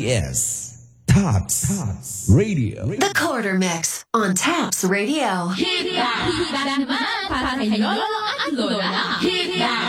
is Tops Radio. The Quarter Mix on Taps Radio. Hit back naman para kay Lolo at Lola. Hit back.